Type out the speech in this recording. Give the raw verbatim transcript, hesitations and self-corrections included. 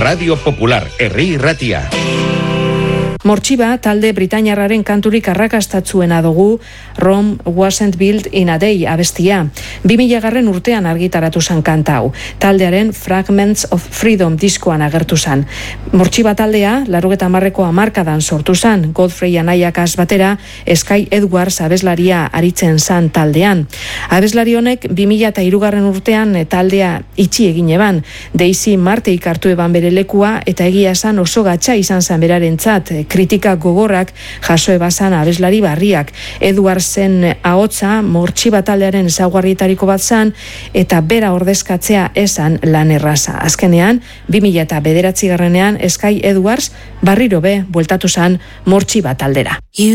Radio Popular, herri irratia. Mortxiba talde britainiarraren kanturik arrakastatzuena dugu Rome Wasn't Built in a Day abestia. bi mila garren urtean argitaratu zen kanta hau. Taldearen Fragments of Freedom diskoan agertu zen. Mortxiba taldea, laurogeita hamarreko hamarkadan sortu zen, Godfrey anaiakaz batera, Sky Edwards abeslaria aritzen zen taldean. Abeslari honek bi mila hirugarren urtean taldea itxi egin eban. Daisy Marteik hartu eban bere lekua eta egia esan oso gatza izan zen berarentzat, kritika gogorrak jaso ebazan abeslari barriak. Edwardsen ahotsa Mortxiba taldearen ezaugarrietariko bat zan eta bera ordezkatzea esan lan erraza. Azkenean, bi mila bederatzigarrenean Sky Edwards barriro be bueltatu zan Mortxiba taldera.